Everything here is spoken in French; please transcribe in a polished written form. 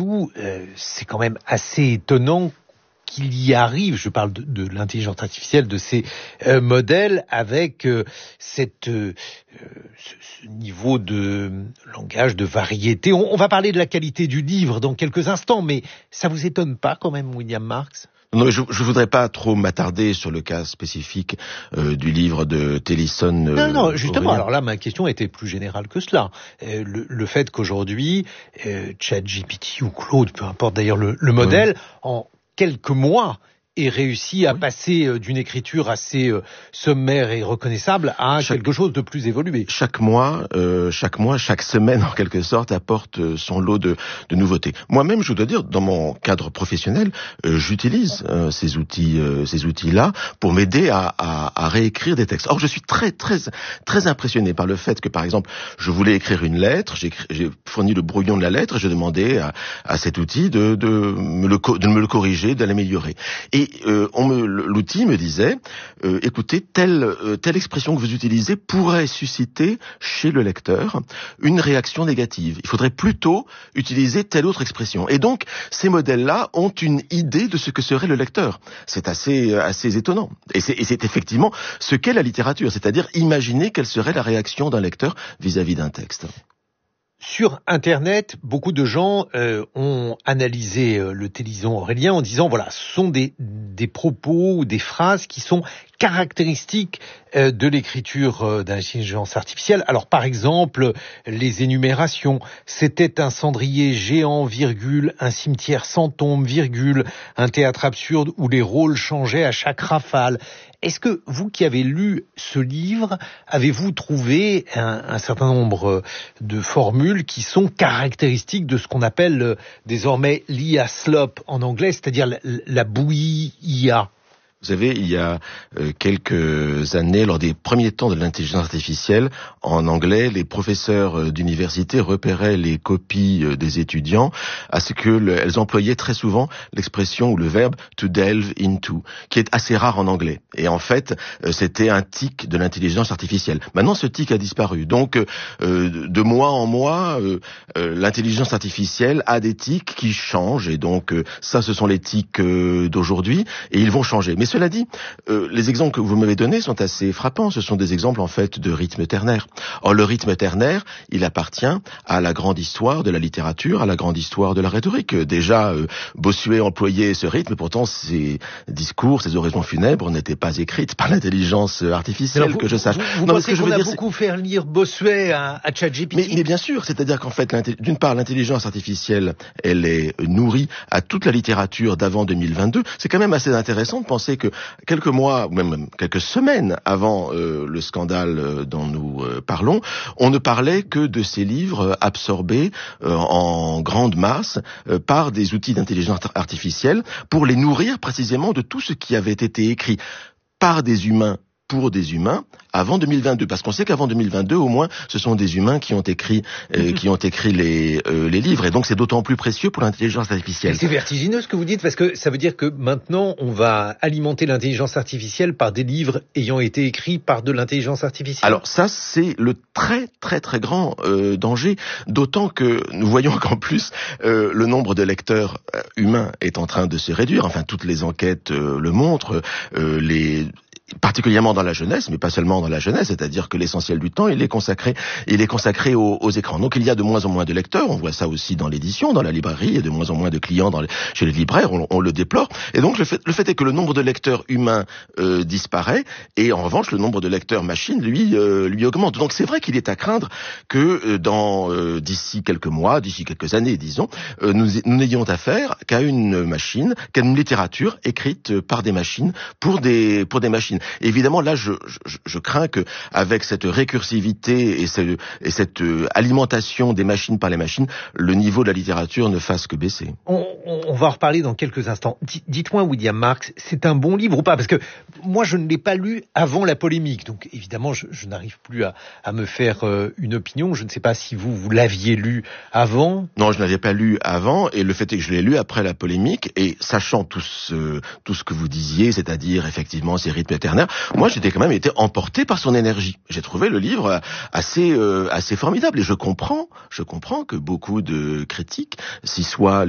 tout, c'est quand même assez étonnant qu'il y arrive, je parle de l'intelligence artificielle, de ces modèles avec ce niveau de langage, de variété. On va parler de la qualité du livre dans quelques instants, mais ça vous étonne pas quand même, William Marx ? Non, je voudrais pas trop m'attarder sur le cas spécifique du livre de Tennyson. Non, justement. Alors là, ma question était plus générale que cela. Le fait qu'aujourd'hui, ChatGPT ou Claude, peu importe d'ailleurs le modèle, en quelques mois, ait réussi à passer d'une écriture assez sommaire et reconnaissable à quelque chose de plus évolué. Chaque mois, chaque semaine en quelque sorte apporte son lot de nouveautés. Moi-même, je dois dire, dans mon cadre professionnel, j'utilise ces outils-là pour m'aider à réécrire des textes. Or, je suis très impressionné par le fait que, par exemple, je voulais écrire une lettre, j'ai fourni le brouillon de la lettre, je demandais à cet outil de me le corriger, de l'améliorer. Et l'outil me disait, écoutez, telle expression que vous utilisez pourrait susciter chez le lecteur une réaction négative. Il faudrait plutôt utiliser telle autre expression. Et donc, ces modèles-là ont une idée de ce que serait le lecteur. C'est assez étonnant. Et c'est effectivement ce qu'est la littérature, c'est-à-dire imaginer quelle serait la réaction d'un lecteur vis-à-vis d'un texte. Sur Internet, beaucoup de gens ont analysé le Télisson Aurélien en disant, voilà, ce sont des propos ou des phrases qui sont caractéristiques de l'écriture d'intelligence artificielle. Alors, par exemple, les énumérations. C'était un cendrier géant, virgule, un cimetière sans tombe, virgule, un théâtre absurde où les rôles changeaient à chaque rafale. Est-ce que vous qui avez lu ce livre, avez-vous trouvé un certain nombre de formules qui sont caractéristiques de ce qu'on appelle désormais l'IA slop en anglais, c'est-à-dire la bouillie IA? Vous savez, il y a quelques années, lors des premiers temps de l'intelligence artificielle, en anglais, les professeurs d'université repéraient les copies des étudiants à ce elles employaient très souvent l'expression ou le verbe to delve into, qui est assez rare en anglais. Et en fait, c'était un tic de l'intelligence artificielle. Maintenant, ce tic a disparu. Donc, de mois en mois, l'intelligence artificielle a des tics qui changent. Et donc, ça, ce sont les tics d'aujourd'hui, et ils vont changer. Mais cela dit, les exemples que vous m'avez donnés sont assez frappants. Ce sont des exemples, en fait, de rythme ternaire. Or, le rythme ternaire, il appartient à la grande histoire de la littérature, à la grande histoire de la rhétorique. Déjà, Bossuet employait ce rythme, pourtant, ses discours, ses oraisons funèbres n'étaient pas écrites par l'intelligence artificielle, que je sache. Vous pensez qu'on a beaucoup fait lire Bossuet à ChatGPT? Mais bien sûr, c'est-à-dire qu'en fait, d'une part, l'intelligence artificielle, elle est nourrie à toute la littérature d'avant 2022. C'est quand même assez intéressant de penser que quelques mois, ou même quelques semaines avant le scandale dont nous parlons, on ne parlait que de ces livres absorbés en grande masse par des outils d'intelligence artificielle pour les nourrir précisément de tout ce qui avait été écrit par des humains pour des humains avant 2022, parce qu'on sait qu'avant 2022, au moins, ce sont des humains qui ont écrit les livres, et donc c'est d'autant plus précieux pour l'intelligence artificielle. C'est vertigineux ce que vous dites, parce que ça veut dire que maintenant, on va alimenter l'intelligence artificielle par des livres ayant été écrits par de l'intelligence artificielle. Alors ça, c'est le très grand danger, d'autant que nous voyons qu'en plus, le nombre de lecteurs humains est en train de se réduire. Enfin, toutes les enquêtes le montrent, particulièrement dans la jeunesse, mais pas seulement dans la jeunesse, c'est-à-dire que l'essentiel du temps, il est consacré aux écrans. Donc il y a de moins en moins de lecteurs, on voit ça aussi dans l'édition, dans la librairie, il y a de moins en moins de clients chez les libraires, on le déplore. Et donc le fait est que le nombre de lecteurs humains disparaît, et en revanche le nombre de lecteurs machines, lui augmente. Donc c'est vrai qu'il est à craindre que d'ici quelques mois, d'ici quelques années, disons, nous n'ayons affaire qu'à une machine, qu'à une littérature écrite par des machines pour des machines. Évidemment, là, je crains que, avec cette récursivité et cette alimentation des machines par les machines, le niveau de la littérature ne fasse que baisser. On va en reparler dans quelques instants. Dites-moi, William Marx, c'est un bon livre ou pas? Parce que moi, je ne l'ai pas lu avant la polémique. Donc, évidemment, je n'arrive plus à me faire une opinion. Je ne sais pas si vous l'aviez lu avant. Non, je ne l'avais pas lu avant. Et le fait est que je l'ai lu après la polémique. Et sachant tout ce que vous disiez, c'est-à-dire, effectivement, ces rythmes ternaires, moi, j'étais quand même été emporté par son énergie. J'ai trouvé le livre assez formidable. Et je comprends que beaucoup de critiques s'y soient